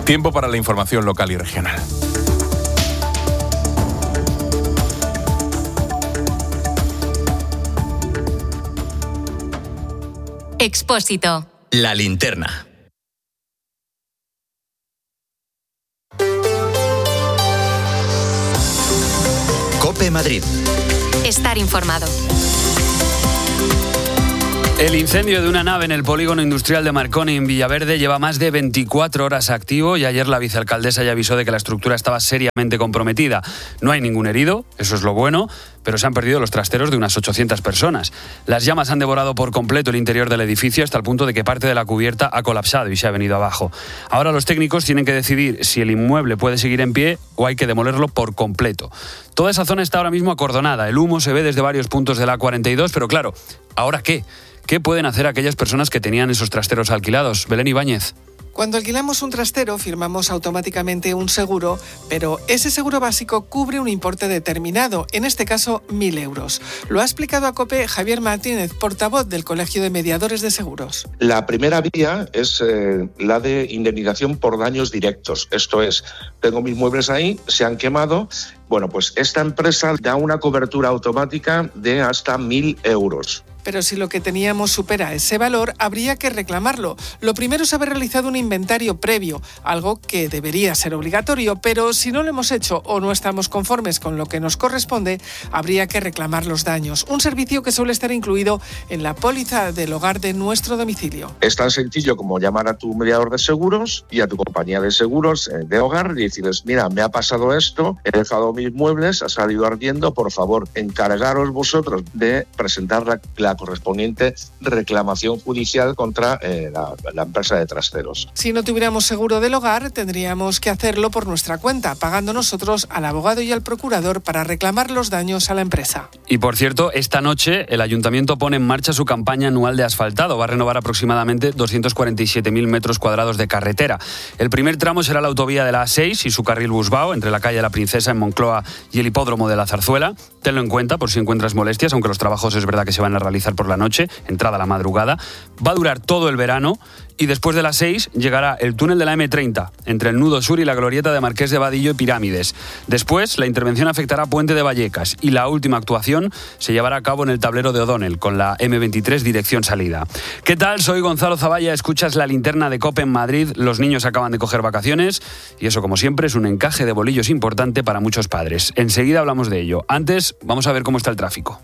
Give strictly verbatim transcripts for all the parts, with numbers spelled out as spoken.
Tiempo para la información local y regional. Expósito. La linterna. COPE Madrid. Estar informado. El incendio de una nave en el polígono industrial de Marconi, en Villaverde, lleva más de veinticuatro horas activo y ayer la vicealcaldesa ya avisó de que la estructura estaba seriamente comprometida. No hay ningún herido, eso es lo bueno, pero se han perdido los trasteros de unas ochocientas personas. Las llamas han devorado por completo el interior del edificio hasta el punto de que parte de la cubierta ha colapsado y se ha venido abajo. Ahora los técnicos tienen que decidir si el inmueble puede seguir en pie o hay que demolerlo por completo. Toda esa zona está ahora mismo acordonada, el humo se ve desde varios puntos de la A cuarenta y dos, pero claro, ¿ahora qué? ¿Qué pueden hacer aquellas personas que tenían esos trasteros alquilados? Belén Ibáñez. Cuando alquilamos un trastero, firmamos automáticamente un seguro, pero ese seguro básico cubre un importe determinado, en este caso mil euros. Lo ha explicado a COPE Javier Martínez, portavoz del Colegio de Mediadores de Seguros. La primera vía es eh, la de indemnización por daños directos. Esto es, tengo mis muebles ahí, se han quemado. Bueno, pues esta empresa da una cobertura automática de hasta mil euros. Pero si lo que teníamos supera ese valor, habría que reclamarlo. Lo primero es haber realizado un inventario previo, algo que debería ser obligatorio, pero si no lo hemos hecho o no estamos conformes con lo que nos corresponde, habría que reclamar los daños. Un servicio que suele estar incluido en la póliza del hogar de nuestro domicilio. Es tan sencillo como llamar a tu mediador de seguros y a tu compañía de seguros de hogar y decirles, mira, me ha pasado esto, he dejado mis muebles, ha salido ardiendo, por favor, encargaros vosotros de presentar la, la correspondiente reclamación judicial contra eh, la, la empresa de trasteros. Si no tuviéramos seguro del hogar, tendríamos que hacerlo por nuestra cuenta, pagando nosotros al abogado y al procurador para reclamar los daños a la empresa. Y por cierto, esta noche el Ayuntamiento pone en marcha su campaña anual de asfaltado. Va a renovar aproximadamente doscientos cuarenta y siete mil metros cuadrados de carretera. El primer tramo será la autovía de la A seis y su carril Busbao, entre la calle La Princesa en Moncloa y el hipódromo de la Zarzuela. Tenlo en cuenta por si encuentras molestias, aunque los trabajos es verdad que se van a realizar por la noche, entrada a la madrugada. Va a durar todo el verano y después de las seis llegará el túnel de la eme treinta, entre el nudo sur y la glorieta de Marqués de Vadillo y Pirámides. Después, la intervención afectará Puente de Vallecas y la última actuación se llevará a cabo en el tablero de O'Donnell, con la eme veintitrés dirección salida. ¿Qué tal? Soy Gonzalo Zavalla, escuchas la linterna de COPE en Madrid. Los niños acaban de coger vacaciones y eso, como siempre, es un encaje de bolillos importante para muchos padres. Enseguida hablamos de ello. Antes, vamos a ver cómo está el tráfico.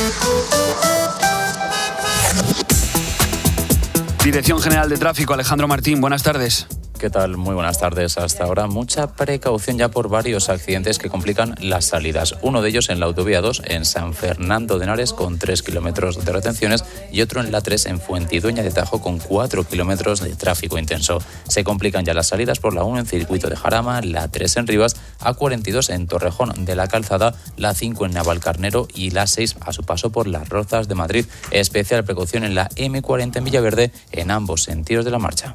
Dirección General de Tráfico, Alejandro Martín, buenas tardes. ¿Qué tal? Muy buenas tardes. Hasta ahora mucha precaución ya por varios accidentes que complican las salidas. Uno de ellos en la autovía dos en San Fernando de Henares con tres kilómetros de retenciones y otro en la tres en Fuentidueña de Tajo con cuatro kilómetros de tráfico intenso. Se complican ya las salidas por la uno en Circuito de Jarama, la tres en Rivas, A cuarenta y dos en Torrejón de la Calzada, la cinco en Navalcarnero y la seis a su paso por Las Rozas de Madrid. Especial precaución en la eme cuarenta en Villaverde en ambos sentidos de la marcha.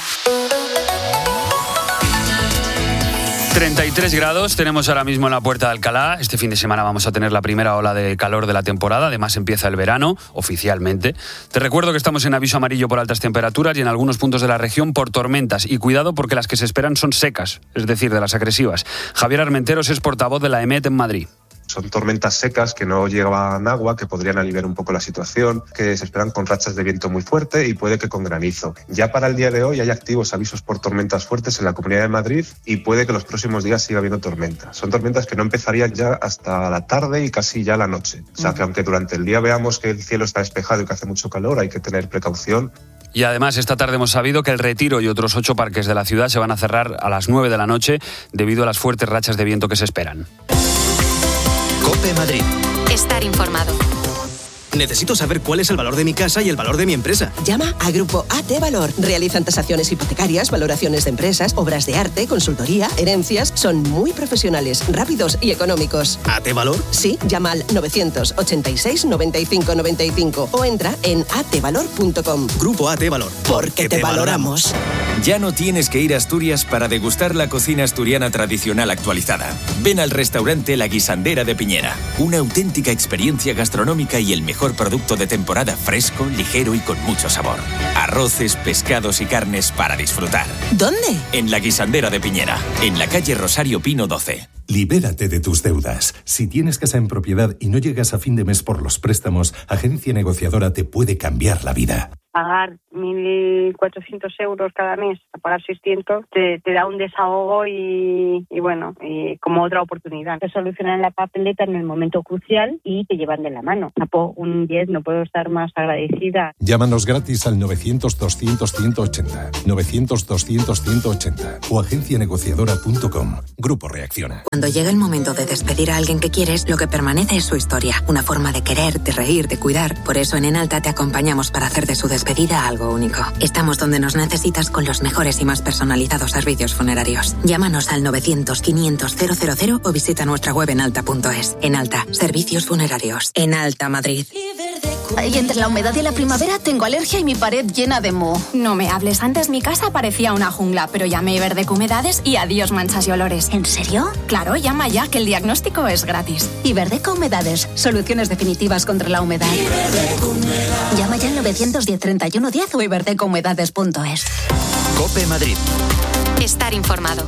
treinta y tres grados tenemos ahora mismo en la Puerta de Alcalá. Este fin de semana vamos a tener la primera ola de calor de la temporada. Además empieza el verano, oficialmente. Te recuerdo que estamos en aviso amarillo por altas temperaturas y en algunos puntos de la región por tormentas. Y cuidado porque las que se esperan son secas, es decir, de las agresivas. Javier Armenteros es portavoz de la EMET en Madrid. Son tormentas secas que no llevan agua, que podrían aliviar un poco la situación, que se esperan con rachas de viento muy fuerte y puede que con granizo. Ya para el día de hoy hay activos avisos por tormentas fuertes en la Comunidad de Madrid y puede que los próximos días siga habiendo tormentas. Son tormentas que no empezarían ya hasta la tarde y casi ya la noche. O sea que aunque durante el día veamos que el cielo está despejado y que hace mucho calor, hay que tener precaución. Y además esta tarde hemos sabido que el Retiro y otros ocho parques de la ciudad se van a cerrar a las nueve de la noche debido a las fuertes rachas de viento que se esperan. COPE Madrid. Estar informado. Necesito saber cuál es el valor de mi casa y el valor de mi empresa. Llama a Grupo A T Valor. Realizan tasaciones hipotecarias, valoraciones de empresas, obras de arte, consultoría, herencias. Son muy profesionales, rápidos y económicos. ¿A T Valor? Sí, llama al novecientos ochenta y seis noventa y cinco noventa y cinco o entra en a t valor punto com. Grupo A T Valor. Porque te valoramos. Ya no tienes que ir a Asturias para degustar la cocina asturiana tradicional actualizada. Ven al restaurante La Guisandera de Piñera. Una auténtica experiencia gastronómica y el mejor producto de temporada, fresco, ligero y con mucho sabor. Arroces, pescados y carnes para disfrutar. ¿Dónde? En La Guisandera de Piñera, en la calle Rosario Pino doce. Libérate de tus deudas. Si tienes casa en propiedad y no llegas a fin de mes por los préstamos, Agencia Negociadora te puede cambiar la vida. Pagar mil cuatrocientos euros cada mes, a pagar seiscientos, te, te da un desahogo y, y bueno, y como otra oportunidad. Te solucionan la papeleta en el momento crucial y te llevan de la mano. Apo, un diez, no puedo estar más agradecida. Llámanos gratis al novecientos doscientos ciento ochenta, novecientos doscientos ciento ochenta o agencia negociadora punto com. Grupo Reacciona. Cuando llega el momento de despedir a alguien que quieres, lo que permanece es su historia. Una forma de querer, de reír, de cuidar. Por eso en Enalta te acompañamos para hacer de su despedida algo único. Estamos donde nos necesitas con los mejores y más personalizados servicios funerarios. Llámanos al novecientos quinientos cero cero cero o visita nuestra web enalta punto es. Enalta, servicios funerarios. Enalta Madrid. Y entre la humedad y la primavera tengo alergia y mi pared llena de moho. No me hables, antes mi casa parecía una jungla, pero llamé a Iberdeco Humedades y adiós manchas y olores. ¿En serio? Claro, llama ya, que el diagnóstico es gratis. Iberdeco Humedades, soluciones definitivas contra la humedad. Llama ya al novecientos diez treinta y uno diez o iberdeco humedades punto es. COPE Madrid. Estar informado.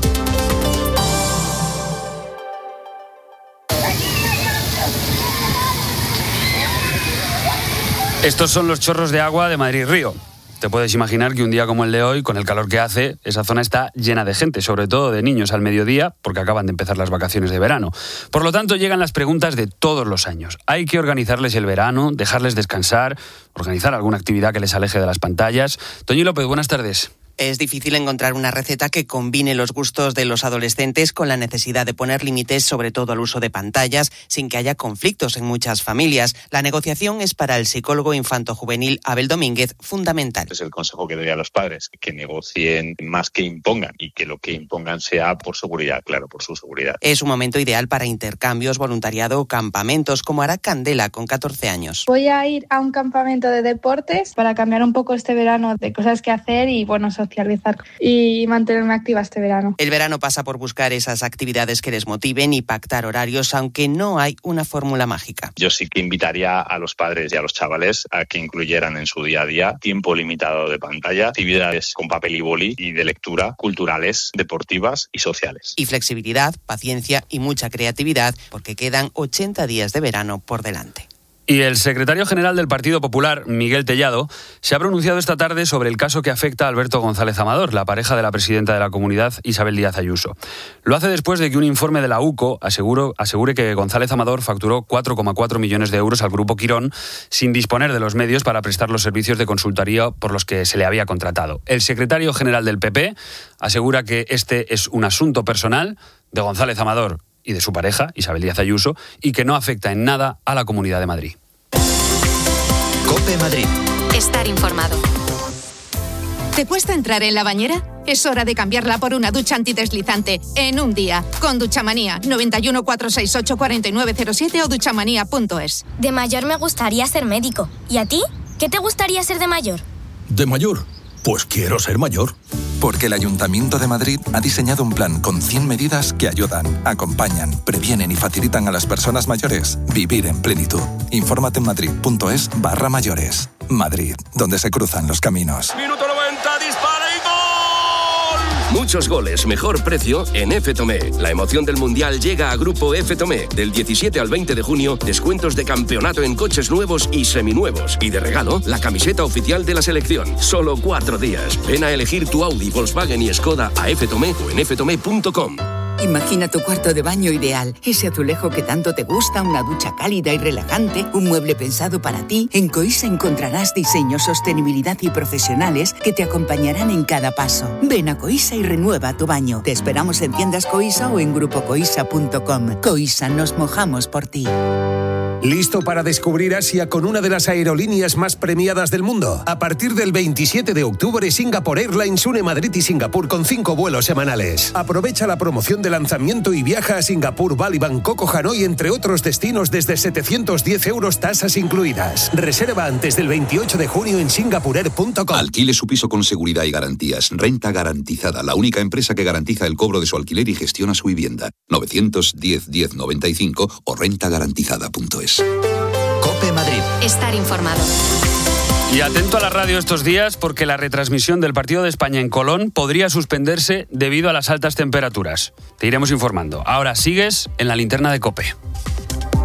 Estos son los chorros de agua de Madrid Río. Te puedes imaginar que un día como el de hoy, con el calor que hace, esa zona está llena de gente, sobre todo de niños al mediodía, porque acaban de empezar las vacaciones de verano. Por lo tanto, llegan las preguntas de todos los años. Hay que organizarles el verano, dejarles descansar, organizar alguna actividad que les aleje de las pantallas. Toñi López, buenas tardes. Es difícil encontrar una receta que combine los gustos de los adolescentes con la necesidad de poner límites, sobre todo al uso de pantallas, sin que haya conflictos en muchas familias. La negociación es para el psicólogo infanto-juvenil Abel Domínguez fundamental. Es el consejo que doy a los padres, que negocien más que impongan y que lo que impongan sea por seguridad, claro, por su seguridad. Es un momento ideal para intercambios, voluntariado o campamentos, como hará Candela con catorce años. Voy a ir a un campamento de deportes para cambiar un poco este verano de cosas que hacer y, bueno, socializar y mantenerme activa este verano. El verano pasa por buscar esas actividades que les motiven y pactar horarios, aunque no hay una fórmula mágica. Yo sí que invitaría a los padres y a los chavales a que incluyeran en su día a día tiempo limitado de pantalla, actividades con papel y boli y de lectura, culturales, deportivas y sociales. Y flexibilidad, paciencia y mucha creatividad, porque quedan ochenta días de verano por delante. Y el secretario general del Partido Popular, Miguel Tellado, se ha pronunciado esta tarde sobre el caso que afecta a Alberto González Amador, la pareja de la presidenta de la Comunidad, Isabel Díaz Ayuso. Lo hace después de que un informe de la U C O aseguró, asegure que González Amador facturó cuatro coma cuatro millones de euros al Grupo Quirón sin disponer de los medios para prestar los servicios de consultoría por los que se le había contratado. El secretario general del P P asegura que este es un asunto personal de González Amador y de su pareja, Isabel Díaz Ayuso, y que no afecta en nada a la Comunidad de Madrid. COPE Madrid. Estar informado. ¿Te cuesta entrar en la bañera? Es hora de cambiarla por una ducha antideslizante en un día. Con Duchamanía, noventa y uno, cuatrocientos sesenta y ocho, cuarenta y nueve cero siete o duchamanía punto es. De mayor me gustaría ser médico. ¿Y a ti? ¿Qué te gustaría ser de mayor? ¿De mayor? Pues quiero ser mayor. Porque el Ayuntamiento de Madrid ha diseñado un plan con cien medidas que ayudan, acompañan, previenen y facilitan a las personas mayores vivir en plenitud. Infórmate en madrid punto es barra mayores. Madrid, donde se cruzan los caminos. Minuto noventa, dispara y gol. Muchos goles, mejor precio en F. Tomé. La emoción del Mundial llega a Grupo F. Tomé. Del diecisiete al veinte de junio, descuentos de campeonato en coches nuevos y seminuevos. Y de regalo, la camiseta oficial de la selección. Solo cuatro días. Ven a elegir tu Audi, Volkswagen y Skoda a F. Tomé o en f tomé punto com. Imagina tu cuarto de baño ideal, ese azulejo que tanto te gusta, una ducha cálida y relajante, un mueble pensado para ti. En Coisa encontrarás diseños, sostenibilidad y profesionales que te acompañarán en cada paso. Ven a Coisa y renueva tu baño. Te esperamos en tiendas Coisa o en grupo coisa punto com. Coisa, nos mojamos por ti. ¿Listo para descubrir Asia con una de las aerolíneas más premiadas del mundo? A partir del veintisiete de octubre, Singapore Airlines une Madrid y Singapur con cinco vuelos semanales. Aprovecha la promoción de lanzamiento y viaja a Singapur, Bali, Bangkok o Hanoi, entre otros destinos, desde setecientos diez euros, tasas incluidas. Reserva antes del veintiocho de junio en singapurair punto com. Alquile su piso con seguridad y garantías. Renta Garantizada, la única empresa que garantiza el cobro de su alquiler y gestiona su vivienda. novecientos diez diez noventa y cinco o renta garantizada punto es. COPE Madrid. Estar informado. Y atento a la radio estos días porque la retransmisión del partido de España en Colón podría suspenderse debido a las altas temperaturas. Te iremos informando. Ahora sigues en la linterna de COPE.